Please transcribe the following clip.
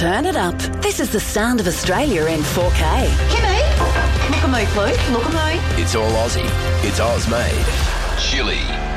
Turn it up. This is the sound of Australia in 4K. Kimmy, look at me, please. Look at me. It's all Aussie. It's Oz made. Chili.